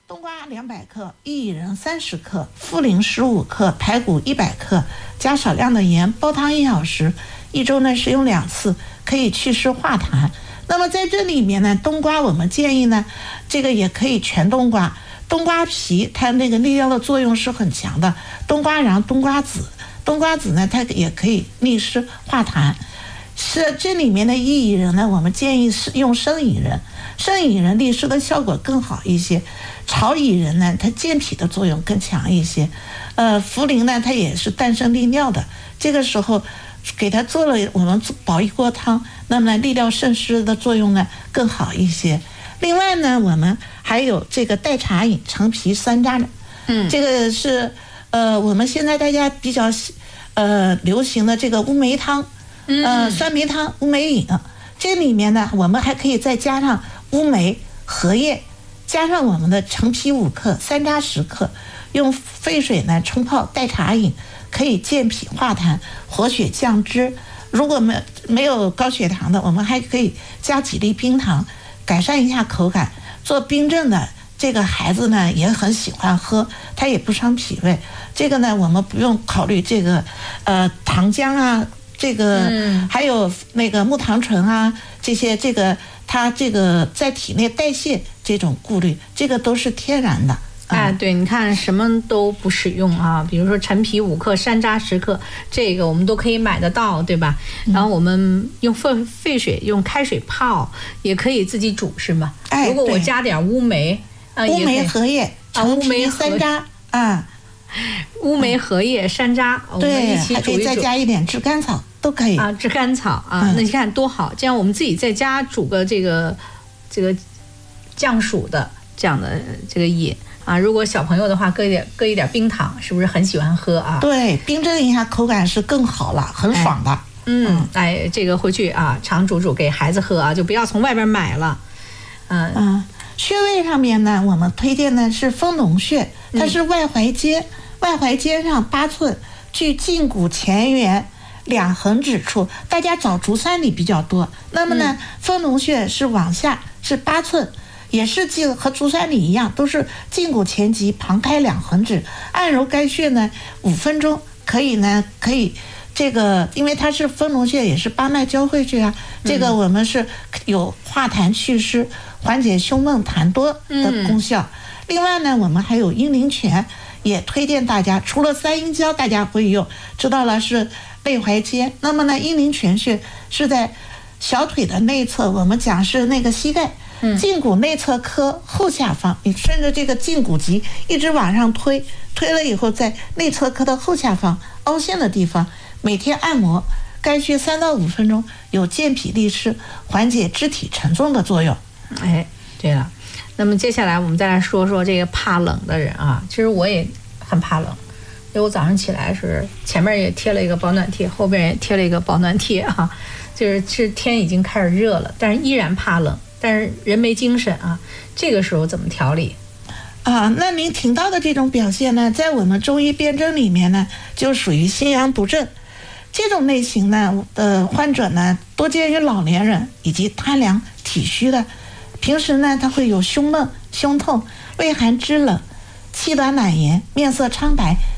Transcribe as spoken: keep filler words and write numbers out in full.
冬瓜两百克，薏仁三十克，茯苓十五克，排骨一百克，加少量的盐，煲汤一小时，一周呢使用两次，可以祛湿化痰。那么在这里面呢，冬瓜我们建议呢，这个也可以全冬瓜，冬瓜皮它那个利尿的作用是很强的，冬瓜瓤、冬瓜子，冬瓜子呢它也可以利湿化痰。是这里面的薏仁呢，我们建议是用生薏仁，生薏仁利湿的效果更好一些。炒薏仁呢，它健脾的作用更强一些。呃，茯苓呢，它也是淡生利尿的。这个时候给它做了我们煲一锅汤，那么呢利尿渗湿的作用呢更好一些。另外呢，我们还有这个代茶饮陈皮山楂，嗯，这个是呃我们现在大家比较呃流行的这个乌梅汤。呃，酸梅汤、乌梅饮，这里面呢，我们还可以再加上乌梅、荷叶，加上我们的陈皮五克、山楂十克，用沸水呢冲泡代茶饮，可以健脾化痰、活血降脂。如果没没有高血糖的，我们还可以加几粒冰糖，改善一下口感。做冰镇的这个孩子呢也很喜欢喝，它也不伤脾胃。这个呢，我们不用考虑这个呃糖浆啊。这个还有那个木糖醇啊，这些这个它这个在体内代谢这种顾虑，这个都是天然的。 哎，对，你看什么都不使用啊，比如说陈皮五克，山楂十克，这个我们都可以买得到，对吧？然后我们用沸沸水用开水泡，也可以自己煮，是吗？ 哎， 如果我加点乌梅啊，乌梅荷叶、陈皮、山楂啊。 乌梅、荷叶、山楂，我们一起煮一煮，还可以再加一点炙甘草，都可以啊。炙甘草啊，嗯、那你看多好！这样我们自己在家煮个这个这个降暑的这样的这个饮啊。如果小朋友的话，搁一点搁一点冰糖，是不是很喜欢喝啊？ 对，冰镇一下口感是更好了，很爽的。 哎嗯，哎，这个回去啊，常煮煮给孩子喝啊，就不要从外边买了。嗯嗯，穴位上面呢，我们推荐的是丰隆穴，它是外踝尖。嗯外踝尖上八寸，距胫骨前缘两横指处，大家找足三里比较多。那么呢，丰隆穴是往下是八寸，也是胫和足三里一样，都是胫骨前棘旁开两横指。按揉该穴呢，五分钟可以呢，可以这个，因为它是丰隆穴，也是八脉交汇穴啊。这个我们是有化痰祛湿、缓解胸闷痰多的功效。嗯、另外呢，我们还有阴陵泉。也推荐大家，除了三阴交大家会用，知道了是内踝尖。那么呢，阴陵泉穴是在小腿的内侧，我们讲是那个膝盖，胫骨内侧髁后下方，你顺着这个胫骨棘一直往上推，推了以后，在内侧髁的后下方凹陷的地方，每天按摩该穴三到五分钟，有健脾利湿、缓解肢体沉重的作用。 哎，对了。那么接下来我们再来说说这个怕冷的人啊，其实我也很怕冷，因为我早上起来是前面也贴了一个保暖贴，后边也贴了一个保暖贴啊，就是是天已经开始热了，但是依然怕冷，但是人没精神啊，这个时候怎么调理啊？那您听到的这种表现呢，在我们中医辨证里面呢，就属于心阳不振。这种类型呢的患者呢，多见于老年人以及贪凉体虚的。平时呢，他会有胸闷、胸痛、畏寒肢冷、气短懒言、面色苍白、